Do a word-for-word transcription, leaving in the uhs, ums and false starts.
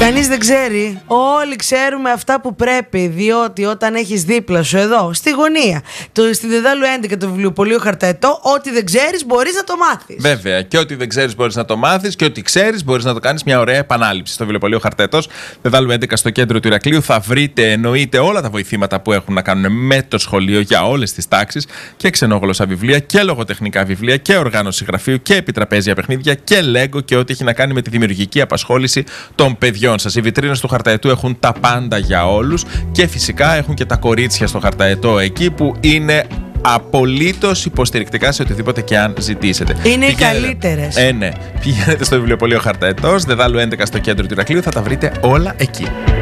Κανείς δεν ξέρει. Όλοι ξέρουμε αυτά που πρέπει. Διότι όταν έχεις δίπλα σου εδώ, στη γωνία, το, στη Δεδάλου έντεκα, το βιβλιοπωλείο Χαρταετό, ό,τι δεν ξέρεις μπορείς να το μάθεις. Βέβαια. Και ό,τι δεν ξέρεις μπορείς να το μάθεις. Και ό,τι ξέρεις μπορείς να το κάνεις μια ωραία επανάληψη. Στο βιβλιοπωλείο Χαρταετός, Δεδάλου έντεκα, στο κέντρο του Ηρακλείου, θα βρείτε εννοείται όλα τα βοηθήματα που έχουν να κάνουν με το σχολείο για όλες τις τάξεις. Και ξενόγλωσσα βιβλία και λογοτεχνικά βιβλία και οργάνωση γραφείου και επιτραπέζια παιχνίδια και λέγκο και ό,τι έχει να κάνει με τη δημιουργική απασχόληση των παιδιών σας. Οι βιτρίνες του Χαρταετού έχουν τα πάντα για όλους και φυσικά έχουν και τα κορίτσια στο Χαρταετό εκεί που είναι απολύτως υποστηρικτικά σε οτιδήποτε και αν ζητήσετε. Είναι οι καλύτερες. Ε, ναι. Πηγαίνετε στο βιβλιοπωλείο Χαρταετός, Δεδάλου έντεκα, στο κέντρο του Ηρακλείου, θα τα βρείτε όλα εκεί.